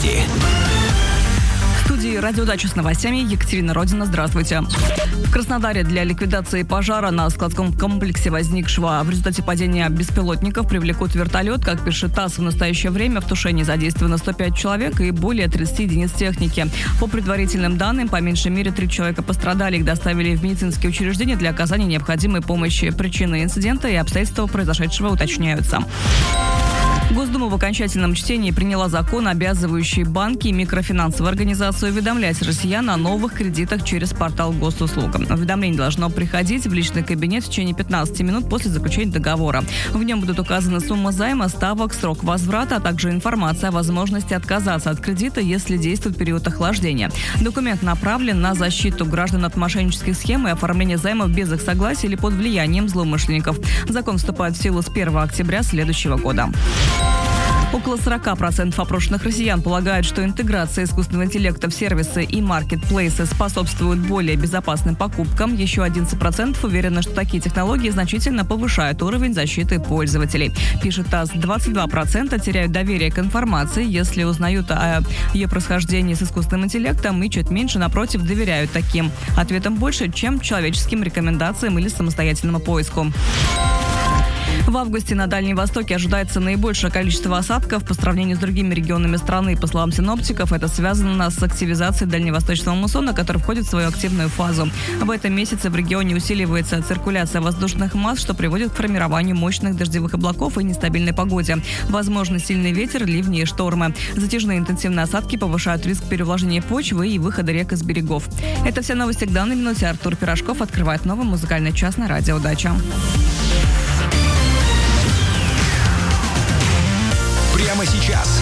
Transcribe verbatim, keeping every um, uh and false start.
новости. В студии «Радио Дача» с новостями Екатерина Родина. Здравствуйте. В Краснодаре для ликвидации пожара на складском комплексе, возникшего в результате падения беспилотников, привлекут вертолет. Как пишет ТАСС, в настоящее время в тушении задействовано сто пять человек и более тридцать единиц техники. По предварительным данным, по меньшей мере три человека пострадали. Их доставили в медицинские учреждения для оказания необходимой помощи. Причины инцидента и обстоятельства произошедшего уточняются. Госдума в окончательном чтении приняла закон, обязывающий банки и микрофинансовые организации уведомлять россиян о новых кредитах через портал госуслуг. Уведомление должно приходить в личный кабинет в течение пятнадцати минут после заключения договора. В нем будут указаны сумма займа, ставок, срок возврата, а также информация о возможности отказаться от кредита, если действует период охлаждения. Документ направлен на защиту граждан от мошеннических схем и оформления займов без их согласия или под влиянием злоумышленников. Закон вступает в силу с первого октября следующего года. Около сорок процентов опрошенных россиян полагают, что интеграция искусственного интеллекта в сервисы и маркетплейсы способствует более безопасным покупкам. Еще одиннадцать процентов уверены, что такие технологии значительно повышают уровень защиты пользователей. Пишет ТАСС, двадцать два процента теряют доверие к информации, если узнают о ее происхождении с искусственным интеллектом, и чуть меньше, напротив, доверяют таким ответам больше, чем человеческим рекомендациям или самостоятельному поиску. В августе на Дальнем Востоке ожидается наибольшее количество осадков по сравнению с другими регионами страны. По словам синоптиков, это связано с активизацией дальневосточного муссона, который входит в свою активную фазу. В этом месяце в регионе усиливается циркуляция воздушных масс, что приводит к формированию мощных дождевых облаков и нестабильной погоде. Возможно сильный ветер, ливни и штормы. Затяжные интенсивные осадки повышают риск перевлаживания почвы и выхода рек из берегов. Это все новости к данной минуте. Артур Пирожков открывает новый музыкальный час на Радио Дача. Прямо сейчас